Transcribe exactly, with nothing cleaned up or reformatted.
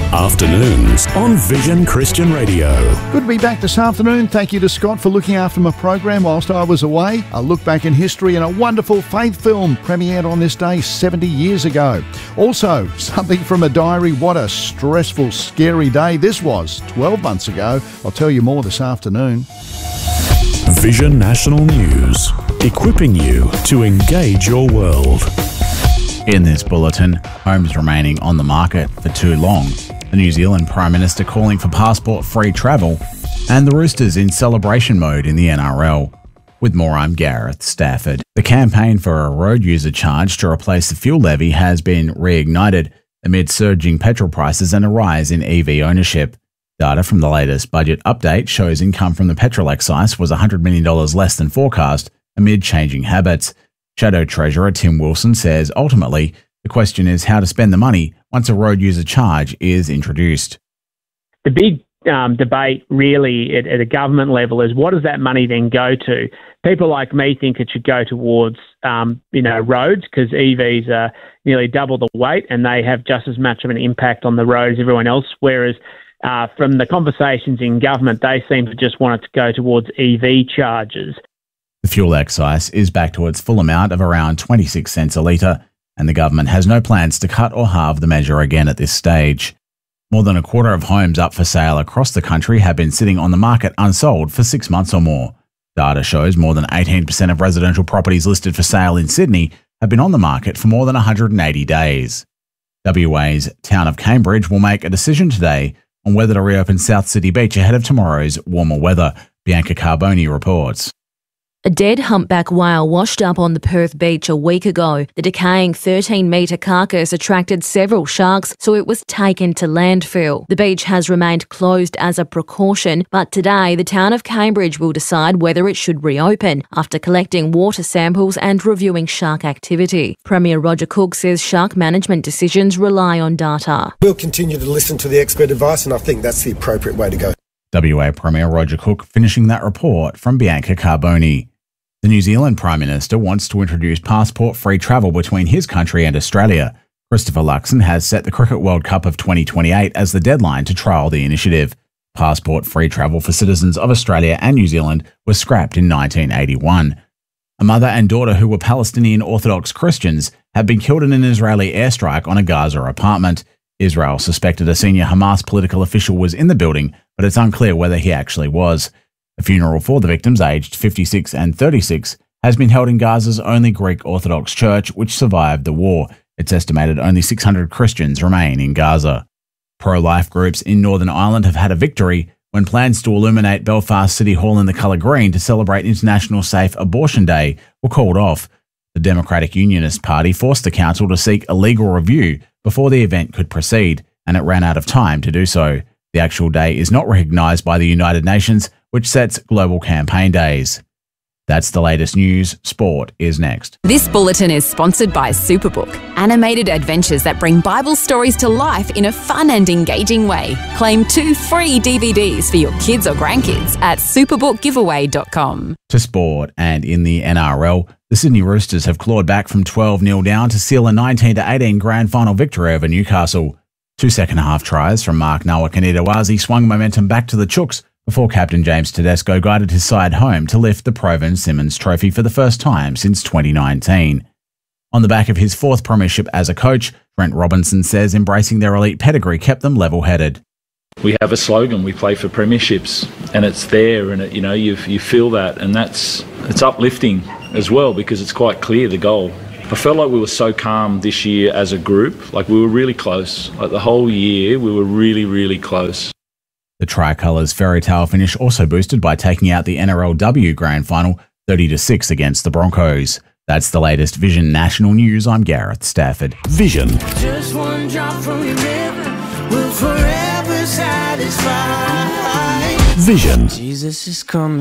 Afternoons on Vision Christian Radio. Good to be back this afternoon. Thank you to Scott for looking after my program whilst I was away. A look back in history and a wonderful faith film premiered on this day seventy years ago. Also, something from a diary. What a stressful, scary day this was twelve months ago. I'll tell you more this afternoon. Vision National News, equipping you to engage your world. In this bulletin, homes remaining on the market for too long, the New Zealand Prime Minister calling for passport-free travel, and the Roosters in celebration mode in the N R L. With more, I'm Gareth Stafford. The campaign for a road user charge to replace the fuel levy has been reignited amid surging petrol prices and a rise in E V ownership. Data from the latest budget update shows income from the petrol excise was one hundred million dollars less than forecast amid changing habits. Shadow Treasurer Tim Wilson says ultimately the question is how to spend the money once a road user charge is introduced. The big um, debate really at, at a government level is what does that money then go to? People like me think it should go towards um, you know roads because E Vs are nearly double the weight and they have just as much of an impact on the roads as everyone else, whereas uh, from the conversations in government they seem to just want it to go towards E V charges. The fuel excise is back to its full amount of around twenty-six cents a litre, and the government has no plans to cut or halve the measure again at this stage. More than a quarter of homes up for sale across the country have been sitting on the market unsold for six months or more. Data shows more than eighteen percent of residential properties listed for sale in Sydney have been on the market for more than one hundred eighty days. W A's Town of Cambridge will make a decision today on whether to reopen South City Beach ahead of tomorrow's warmer weather, Bianca Carboni reports. A dead humpback whale washed up on the Perth beach a week ago. The decaying thirteen metre carcass attracted several sharks, so it was taken to landfill. The beach has remained closed as a precaution, but today the town of Cambridge will decide whether it should reopen after collecting water samples and reviewing shark activity. Premier Roger Cook says shark management decisions rely on data. We'll continue to listen to the expert advice, and I think that's the appropriate way to go. W A Premier Roger Cook finishing that report from Bianca Carboni. The New Zealand Prime Minister wants to introduce passport-free travel between his country and Australia. Christopher Luxon has set the Cricket World Cup of twenty twenty-eight as the deadline to trial the initiative. Passport-free travel for citizens of Australia and New Zealand was scrapped in nineteen eighty-one. A mother and daughter who were Palestinian Orthodox Christians have been killed in an Israeli airstrike on a Gaza apartment. Israel suspected a senior Hamas political official was in the building, but it's unclear whether he actually was. A funeral for the victims, aged fifty-six and thirty-six, has been held in Gaza's only Greek Orthodox church, which survived the war. It's estimated only six hundred Christians remain in Gaza. Pro-life groups in Northern Ireland have had a victory when plans to illuminate Belfast City Hall in the colour green to celebrate International Safe Abortion Day were called off. The Democratic Unionist Party forced the council to seek a legal review before the event could proceed, and it ran out of time to do so. The actual day is not recognised by the United Nations, which sets global campaign days. That's the latest news. Sport is next. This bulletin is sponsored by Superbook, animated adventures that bring Bible stories to life in a fun and engaging way. Claim two free D V Ds for your kids or grandkids at superbook giveaway dot com. To sport, and in the N R L, the Sydney Roosters have clawed back from twelve nil down to seal a nineteen to eighteen grand final victory over Newcastle. Two second-half tries from Mark Nawaqanitawase swung momentum back to the Chooks before captain James Tedesco guided his side home to lift the Provan Simmons Trophy for the first time since twenty nineteen. On the back of his fourth premiership as a coach, Brent Robinson says embracing their elite pedigree kept them level-headed. We have a slogan, we play for premierships, and it's there, and it, you know you you feel that, and that's it's uplifting as well because it's quite clear the goal. I felt like we were so calm this year as a group, like we were really close. Like the whole year, we were really, really close. The Tricolours' fairy tale finish also boosted by taking out the N R L W Grand Final thirty to six against the Broncos. That's the latest Vision National News. I'm Gareth Stafford. Vision. Just one drop from your river will forever satisfy. Vision. Jesus is coming.